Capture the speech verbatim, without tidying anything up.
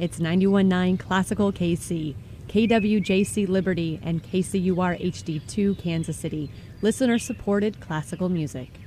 It's ninety-one point nine Classical K C, K W J C Liberty, and K C U R H D two Kansas City. Listener-supported classical music.